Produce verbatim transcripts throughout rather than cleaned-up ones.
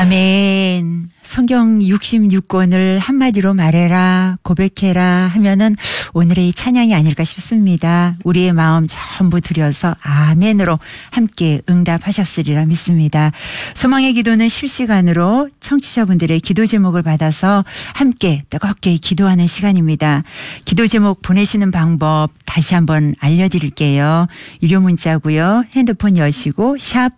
아멘. 성경 육십육 권을 한마디로 말해라, 고백해라 하면은 오늘의 이 찬양이 아닐까 싶습니다. 우리의 마음 전부 들여서 아멘으로 함께 응답하셨으리라 믿습니다. 소망의 기도는 실시간으로 청취자분들의 기도 제목을 받아서 함께 뜨겁게 기도하는 시간입니다. 기도 제목 보내시는 방법 다시 한번 알려드릴게요. 유료 문자고요. 핸드폰 여시고 샵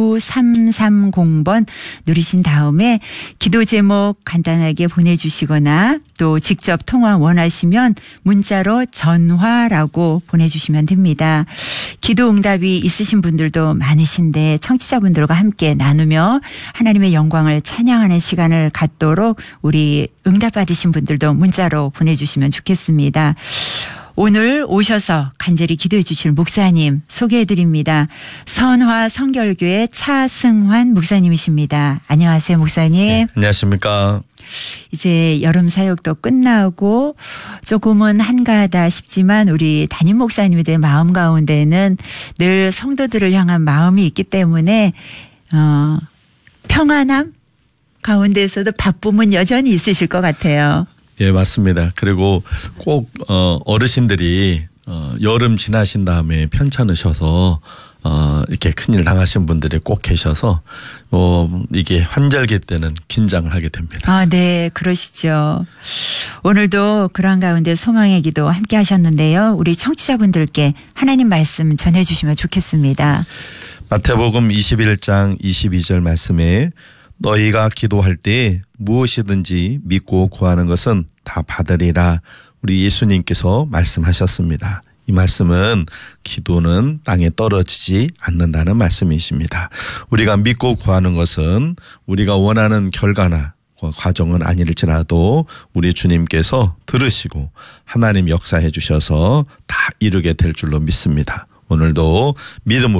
구삼삼공 번 누르신 다음에 기도 제목 간단하게 보내주시거나 또 직접 통화 원하시면 문자로 전화라고 보내주시면 됩니다. 기도 응답이 있으신 분들도 많으신데 청취자분들과 함께 나누며 하나님의 영광을 찬양하는 시간을 갖도록 우리 응답 받으신 분들도 문자로 보내주시면 좋겠습니다. 오늘 오셔서 간절히 기도해 주실 목사님 소개해 드립니다. 선화 성결교회 차승환 목사님이십니다. 안녕하세요, 목사님. 네, 안녕하십니까. 이제 여름 사역도 끝나고 조금은 한가하다 싶지만 우리 담임 목사님들의 마음 가운데는 늘 성도들을 향한 마음이 있기 때문에 어, 평안함 가운데서도 바쁨은 여전히 있으실 것 같아요. 예, 맞습니다. 그리고 꼭 어, 어르신들이 어, 여름 지나신 다음에 편찮으셔서 어, 이렇게 큰일 당하신 분들이 꼭 계셔서 어, 이게 환절기 때는 긴장을 하게 됩니다. 아, 네, 그러시죠. 오늘도 그러한 가운데 소망의 기도 함께 하셨는데요. 우리 청취자분들께 하나님 말씀 전해주시면 좋겠습니다. 마태복음 이십일 장 이십이 절 말씀에 너희가 기도할 때 무엇이든지 믿고 구하는 것은 다 받으리라 우리 예수님께서 말씀하셨습니다. 이 말씀은 기도는 땅에 떨어지지 않는다는 말씀이십니다. 우리가 믿고 구하는 것은 우리가 원하는 결과나 과정은 아닐지라도 우리 주님께서 들으시고 하나님 역사해 주셔서 다 이루게 될 줄로 믿습니다. 오늘도 믿음으로